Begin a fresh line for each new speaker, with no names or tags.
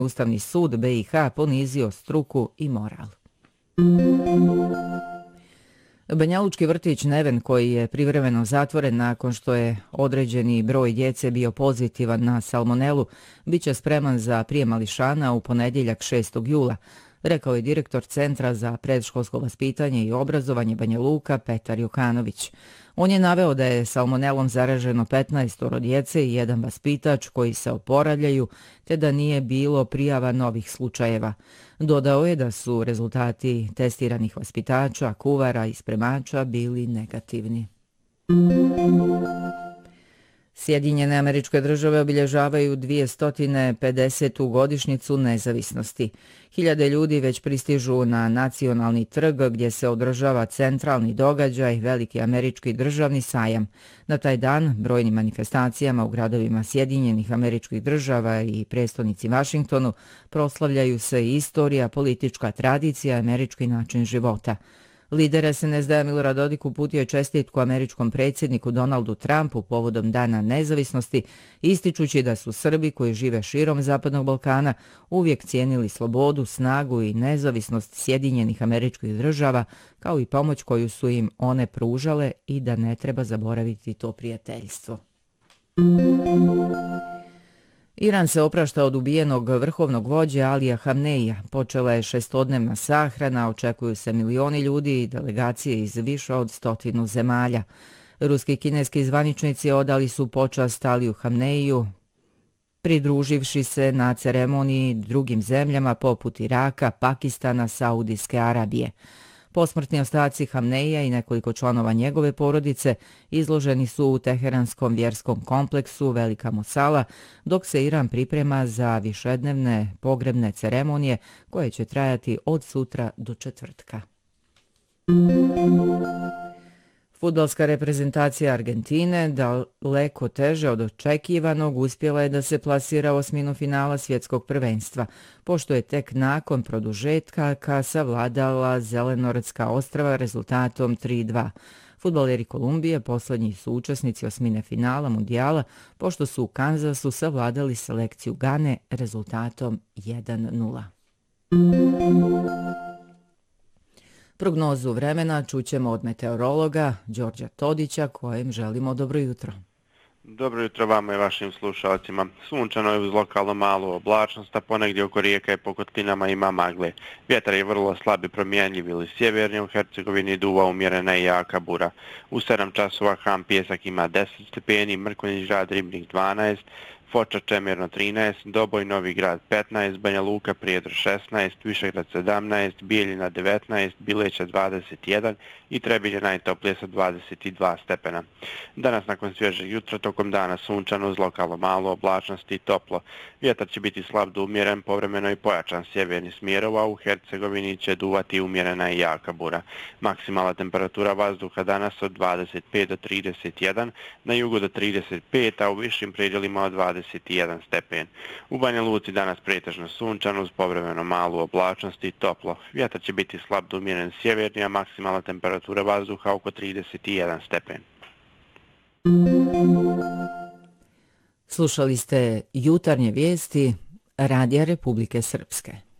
Ustavni sud BiH ponizio struku i moral. Banjalučki vrtić Neven, koji je privremeno zatvoren nakon što je određeni broj djece bio pozitivan na salmonelu, bit će spreman za prijem mališana u ponedjeljak 6. jula, rekao je direktor Centra za predškolsko vaspitanje i obrazovanje Banja Luka Petar Jokanović. On je naveo da je salmonelom zaraženo 15 djece i jedan vaspitač koji se oporavljaju, te da nije bilo prijava novih slučajeva. Dodao je da su rezultati testiranih vaspitača, kuvara i spremača bili negativni. Sjedinjene Američke Države obilježavaju 250. godišnjicu nezavisnosti. Hiljade ljudi već pristižu na nacionalni trg gdje se održava centralni događaj, veliki američki državni sajam. Na taj dan brojnim manifestacijama u gradovima Sjedinjenih Američkih Država i prestonici Vašingtonu proslavljaju se istorija, politička tradicija, američki način života. Lider SNSD Milorad Dodik uputio je čestitku američkom predsjedniku Donaldu Trumpu povodom Dana nezavisnosti, ističući da su Srbi koji žive širom Zapadnog Balkana uvijek cijenili slobodu, snagu i nezavisnost Sjedinjenih Američkih Država, kao i pomoć koju su im one pružale i da ne treba zaboraviti to prijateljstvo. Iran se oprašta od ubijenog vrhovnog vođe Alija Hamneija. Počela je 6-dnevna sahrana, očekuju se milioni ljudi i delegacije iz više od 100 zemalja. Ruski i kineski zvaničnici odali su počast Aliju Hamneiju, pridruživši se na ceremoniji drugim zemljama poput Iraka, Pakistana, Saudijske Arabije. Posmrtni ostaci Hamneija i nekoliko članova njegove porodice izloženi su u teheranskom vjerskom kompleksu Velika Musala, dok se Iran priprema za višednevne pogrebne ceremonije koje će trajati od sutra do četvrtka. Fudbalska reprezentacija Argentine, daleko teže od očekivanog, uspjela je da se plasira u osminu finala svjetskog prvenstva, pošto je tek nakon produžetka savladala Zelenorodska ostrva rezultatom 3:2. Fudbaleri Kolumbije posljednji su učesnici osmine finala mundijala, pošto su u Kanzasu savladali selekciju Gane rezultatom 1:0. Prognozu vremena čućemo od meteorologa Đorđa Todića, kojem želimo dobro jutro.
Dobro jutro vama i vašim slušalcima. Sunčano je uz lokalno malu oblačnost, a ponegdje oko rijeka i po kotlinama ima magle. Vjetar je vrlo slab i promjenjiv ili sjeverni, u Hercegovini duva umjerena i jaka bura. U 7 časova Ham Pjesak ima 10 stepeni, Mrkonjić Grad Ribnik 12, Foča Čemerno 13, Doboj Novi Grad 15, Banja Luka Prijedor 16, Višegrad 17, Bijeljina 19, Bileća 21 i Trebinje najtoplije sa 22 stepena. Danas nakon svježeg jutra tokom dana sunčano uz lokalno malo oblačnosti i toplo. Vjetar će biti slab do umjeren, povremeno i pojačan sjeverni smjerova, u Hercegovini će duvati umjerena i jaka bura. Maksimalna temperatura vazduha danas od 25 do 31, na jugu do 35, a u višim predjelima od 21 stepen. U Banja Luci danas pretežno sunčano uz povremeno malu oblačnost i toplo. Vjetar će biti slab do umjeren sjeverni, a maksimalna temperatura vazduha oko 31 stepen.
Slušali ste jutarnje vijesti Radija Republike Srpske.